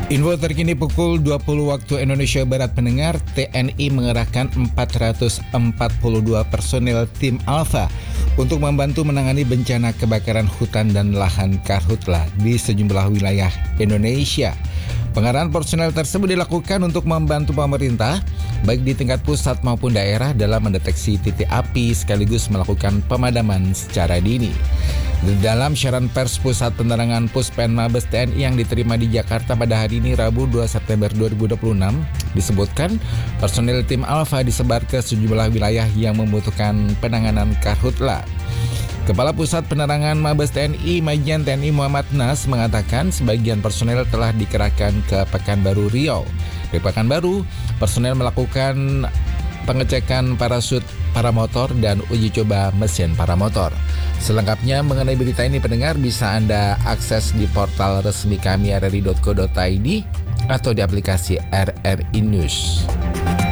Info terkini pukul 20 waktu Indonesia Barat pendengar, TNI mengerahkan 442 personil tim Alfa untuk membantu menangani bencana kebakaran hutan dan lahan karhutla di sejumlah wilayah Indonesia. Pengarahan personel tersebut dilakukan untuk membantu pemerintah, baik di tingkat pusat maupun daerah dalam mendeteksi titik api sekaligus melakukan pemadaman secara dini. Dalam siaran pers Pusat Penerangan Puspen Mabes TNI yang diterima di Jakarta pada hari ini Rabu 2 September 2026, disebutkan personil tim Alfa disebar ke sejumlah wilayah yang membutuhkan penanganan karhutla. Kepala Pusat Penerangan Mabes TNI Majen TNI Muhammad Nas mengatakan sebagian personel telah dikerahkan ke Pekanbaru Riau. Di Pekanbaru, personel melakukan pengecekan parasut paramotor dan uji coba mesin paramotor. Selengkapnya mengenai berita ini pendengar bisa Anda akses di portal resmi kami rri.co.id atau di aplikasi RRI News.